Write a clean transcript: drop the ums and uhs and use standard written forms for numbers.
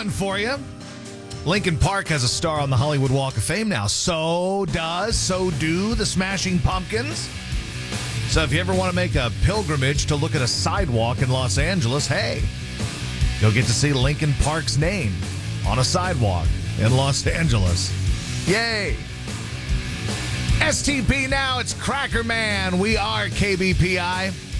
one for you. Lincoln Park has a star on the Hollywood Walk of Fame now. So do the Smashing Pumpkins. So if you ever want to make a pilgrimage to look at a sidewalk in Los Angeles, hey, you'll get to see Lincoln Park's name on a sidewalk in Los Angeles. Yay! STP now, it's Cracker Man. We are KBPI.